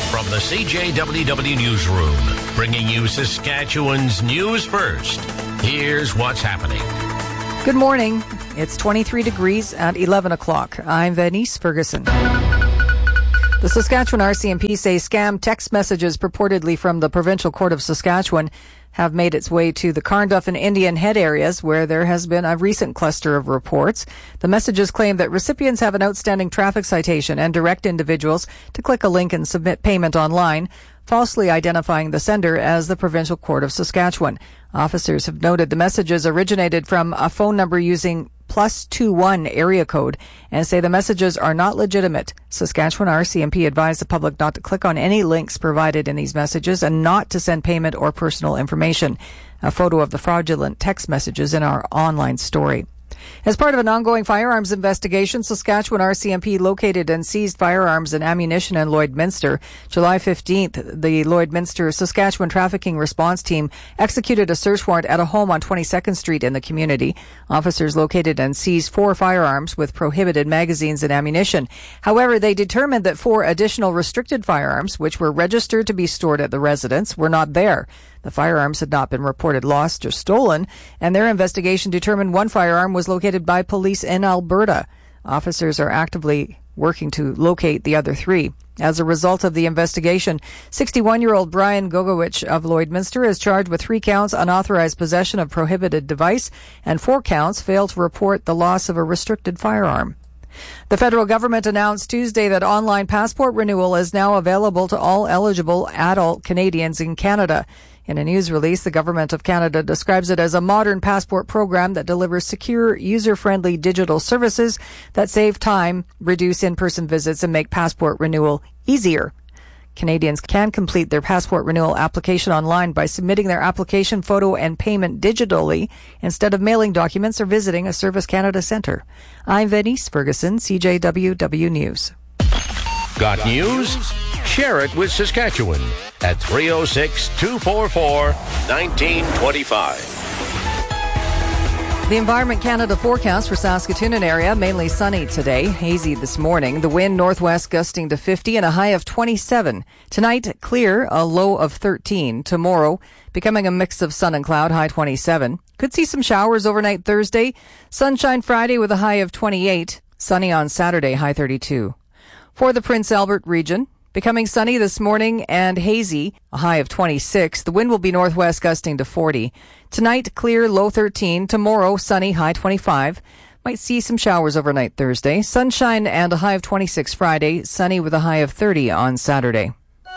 from the CJWW Newsroom, bringing you Saskatchewan's news first. Here's what's happening. Good morning. It's 23 degrees at 11 o'clock. I'm Venice Ferguson. The Saskatchewan RCMP say scam text messages purportedly from the Provincial Court of Saskatchewan have made its way to the Carnduff and Indian Head areas, where there has been a recent cluster of reports. The messages claim that recipients have an outstanding traffic citation and direct individuals to click a link and submit payment online, falsely identifying the sender as the Provincial Court of Saskatchewan. Officers have noted the messages originated from a phone number using +21 area code and say the messages are not legitimate. Saskatchewan RCMP advised the public not to click on any links provided in these messages and not to send payment or personal information. A photo of the fraudulent text messages in our online story. As part of an ongoing firearms investigation, Saskatchewan RCMP located and seized firearms and ammunition in Lloydminster. July 15th, the Lloydminster Saskatchewan Trafficking Response Team executed a search warrant at a home on 22nd Street in the community. Officers located and seized 4 firearms with prohibited magazines and ammunition. However, they determined that 4 additional restricted firearms, which were registered to be stored at the residence, were not there. The firearms had not been reported lost or stolen, and their investigation determined 1 firearm was located by police in Alberta. Officers are actively working to locate the other 3. As a result of the investigation, 61-year-old Brian Gogowich of Lloydminster is charged with 3 counts unauthorized possession of prohibited device and 4 counts failed to report the loss of a restricted firearm. The federal government announced Tuesday that online passport renewal is now available to all eligible adult Canadians in Canada. In a news release, the Government of Canada describes it as a modern passport program that delivers secure, user-friendly digital services that save time, reduce in-person visits, and make passport renewal easier. Canadians can complete their passport renewal application online by submitting their application photo and payment digitally instead of mailing documents or visiting a Service Canada centre. I'm Venice Ferguson, CJWW News. Got news? Share it with Saskatchewan at 306-244-1925. The Environment Canada forecast for Saskatoon and area, mainly sunny today, hazy this morning. The wind northwest gusting to 50 and a high of 27. Tonight, clear, a low of 13. Tomorrow, becoming a mix of sun and cloud, high 27. Could see some showers overnight Thursday. Sunshine Friday with a high of 28. Sunny on Saturday, high 32. For the Prince Albert region, becoming sunny this morning and hazy, a high of 26. The wind will be northwest gusting to 40. Tonight, clear, low 13. Tomorrow, sunny, high 25. Might see some showers overnight Thursday. Sunshine and a high of 26 Friday. Sunny with a high of 30 on Saturday.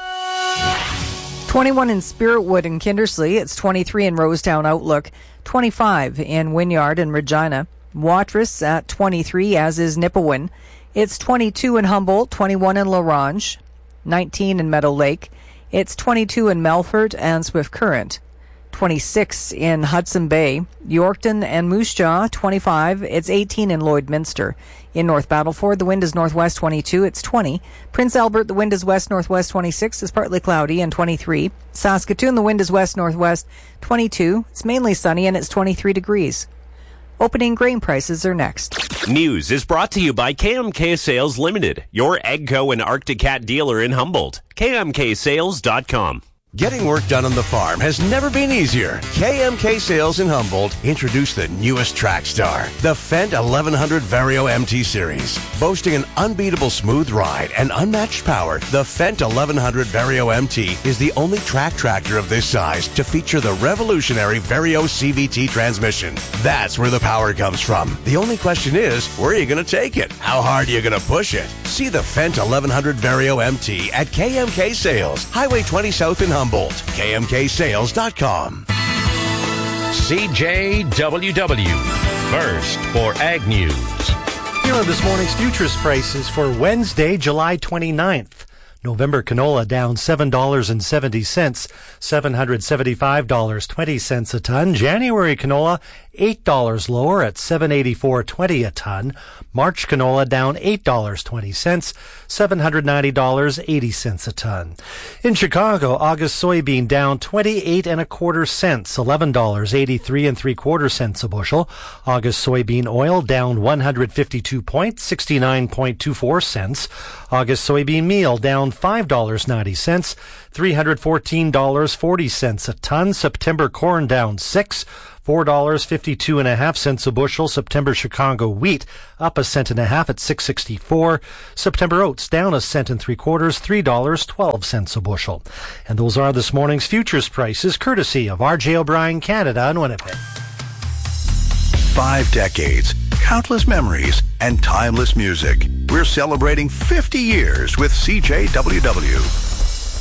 21 in Spiritwood and Kindersley. It's 23 in Rosetown Outlook. 25 in Wynyard and Regina. Watrous at 23, as is Nipawin. It's 22 in Humboldt, 21 in La Ronge, 19 in Meadow Lake. It's 22 in Melfort and Swift Current, 26 in Hudson Bay. Yorkton and Moose Jaw, 25. It's 18 in Lloydminster. In North Battleford, the wind is northwest 22. It's 20. Prince Albert, the wind is west-northwest 26. It's partly cloudy and 23. Saskatoon, the wind is west-northwest 22. It's mainly sunny and it's 23 degrees. Opening grain prices are next. News is brought to you by KMK Sales Limited, your AGCO and Arctic Cat dealer in Humboldt. KMKSales.com. Getting work done on the farm has never been easier. KMK Sales in Humboldt introduced the newest track star, the Fendt 1100 Vario MT Series. Boasting an unbeatable smooth ride and unmatched power, the Fendt 1100 Vario MT is the only track tractor of this size to feature the revolutionary Vario CVT transmission. That's where the power comes from. The only question is, where are you going to take it? How hard are you going to push it? See the Fendt 1100 Vario MT at KMK Sales, Highway 20 South in Humboldt. KMKSales.com. CJWW. First for Ag News. Here are this morning's futures prices for Wednesday, July 29th. November canola down $7.70, $775.20 a ton. January canola $8 lower at $784.20 a ton. March canola down $8.20, $790.80 a ton. In Chicago, August soybean down 28 1/4 cents, $11.83 3/4 cents a bushel. August soybean oil down 152 points, 69.24 cents. August soybean meal down $5.90, $314.40 a ton. September corn down $4.52.5 a bushel. September Chicago wheat up 1.5 cents at $6.64. September oats down 1 3/4 cents, $3.12 a bushel. And those are this morning's futures prices, courtesy of R.J. O'Brien Canada in Winnipeg. 5 decades, countless memories, and timeless music. We're celebrating 50 years with CJWW.